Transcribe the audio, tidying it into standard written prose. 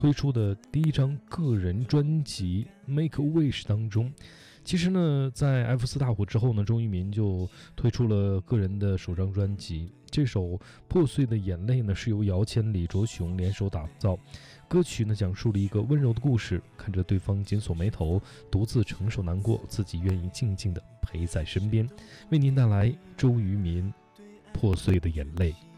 推出的第一张个人专辑《Make a Wish》当中。其实呢，在 F4 大火之后呢，周渝民就推出了个人的首张专辑。这首《破碎的眼泪》呢，是由姚谦、李卓雄联手打造。歌曲呢，讲述了一个温柔的故事，看着对方紧锁眉头，独自承受难过，自己愿意静静地陪在身边。为您带来周渝民《破碎的眼泪》。